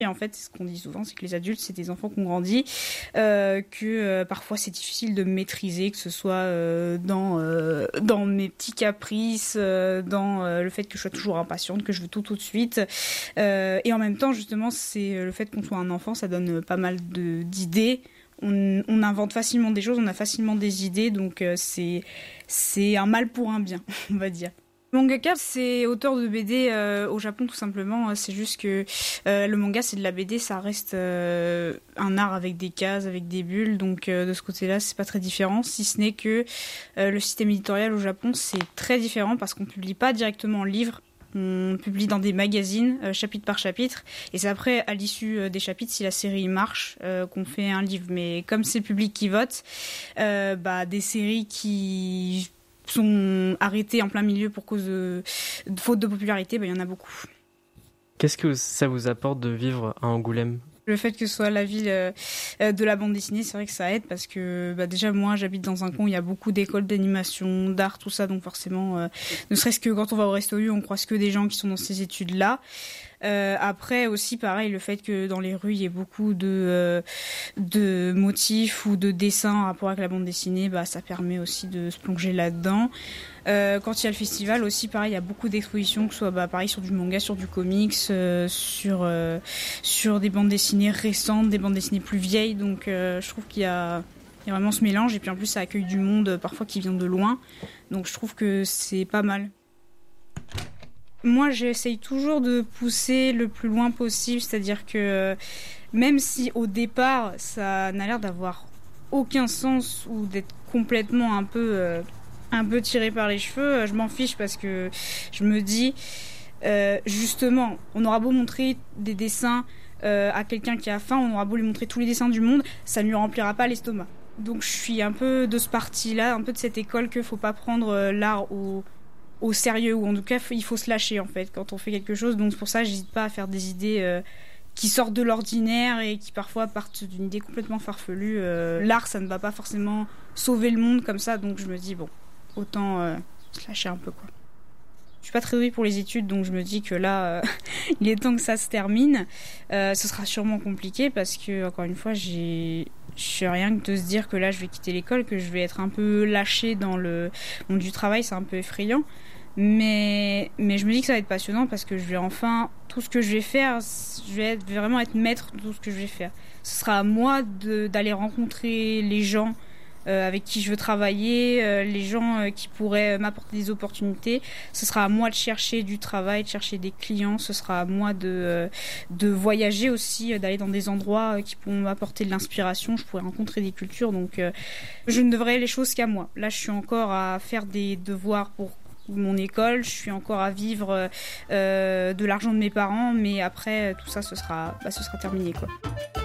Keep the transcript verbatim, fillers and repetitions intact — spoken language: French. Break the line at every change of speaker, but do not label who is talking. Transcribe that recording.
Et en fait, ce qu'on dit souvent, c'est que les adultes, c'est des enfants qui ont grandi, euh, que euh, parfois c'est difficile de maîtriser, que ce soit euh, dans, euh, dans mes petits caprices, euh, dans euh, le fait que je sois toujours impatiente, que je veux tout tout de suite. Euh, et en même temps, justement, c'est le fait qu'on soit un enfant, ça donne pas mal de, d'idées. On, on invente facilement des choses, on a facilement des idées, donc euh, c'est, c'est un mal pour un bien, on va dire. Mangaka, c'est auteur de B D euh, au Japon tout simplement. C'est juste que euh, le manga, c'est de la B D, ça reste euh, un art avec des cases, avec des bulles. Donc euh, de ce côté-là, c'est pas très différent. Si ce n'est que euh, le système éditorial au Japon, c'est très différent parce qu'on publie pas directement en livre. On publie dans des magazines, euh, chapitre par chapitre, et c'est après, à l'issue euh, des chapitres, si la série marche, euh, qu'on fait un livre. Mais comme c'est le public qui vote, euh, bah des séries qui sont arrêtés en plein milieu pour cause de, de faute de popularité, bah, il y en a beaucoup.
Qu'est-ce que ça vous apporte de vivre à Angoulême ?
Le fait que ce soit la ville euh, de la bande dessinée, c'est vrai que ça aide parce que bah, déjà moi j'habite dans un coin où il y a beaucoup d'écoles d'animation, d'art, tout ça, donc forcément, euh, ne serait-ce que quand on va au Resto U, on croise que des gens qui sont dans ces études-là. Euh, après aussi pareil, le fait que dans les rues il y ait beaucoup de euh, de motifs ou de dessins en rapport avec la bande dessinée, bah ça permet aussi de se plonger là-dedans. Euh, quand il y a le festival aussi pareil, il y a beaucoup d'expositions, que ce soit bah, pareil sur du manga, sur du comics, euh, sur euh, sur des bandes dessinées récentes, des bandes dessinées plus vieilles, donc euh, je trouve qu'il y a il y a vraiment ce mélange, et puis en plus ça accueille du monde parfois qui vient de loin, donc je trouve que c'est pas mal. Moi, j'essaye toujours de pousser le plus loin possible, c'est-à-dire que euh, même si au départ, ça n'a l'air d'avoir aucun sens ou d'être complètement un peu, euh, un peu tiré par les cheveux, je m'en fiche parce que je me dis, euh, justement, on aura beau montrer des dessins euh, à quelqu'un qui a faim, on aura beau lui montrer tous les dessins du monde, ça ne lui remplira pas l'estomac. Donc je suis un peu de ce parti-là, un peu de cette école qu'il ne faut pas prendre euh, l'art au... au sérieux, ou en tout cas il faut se lâcher en fait quand on fait quelque chose, donc c'est pour ça que j'hésite pas à faire des idées euh, qui sortent de l'ordinaire et qui parfois partent d'une idée complètement farfelue. Euh, l'art ça ne va pas forcément sauver le monde comme ça, donc je me dis bon, autant euh, se lâcher un peu quoi. Je suis pas très douée pour les études, donc je me dis que là euh, il est temps que ça se termine. Euh, ce sera sûrement compliqué parce que encore une fois j'ai je suis rien que de se dire que là je vais quitter l'école, que je vais être un peu lâchée dans le monde du travail, c'est un peu effrayant. Mais, mais je me dis que ça va être passionnant parce que je vais enfin, tout ce que je vais faire, je vais être, vraiment être maître de tout ce que je vais faire. Ce sera à moi de, d'aller rencontrer les gens euh, avec qui je veux travailler, euh, les gens euh, qui pourraient m'apporter des opportunités. Ce sera à moi de chercher du travail, de chercher des clients. Ce sera à moi de, euh, de voyager aussi, euh, d'aller dans des endroits euh, qui pourront m'apporter de l'inspiration. Je pourrais rencontrer des cultures. Donc euh, je ne devrais les choses qu'à moi. Là, je suis encore à faire des devoirs pour mon école, je suis encore à vivre euh, de l'argent de mes parents, mais après tout ça ce sera, bah, ce sera terminé quoi.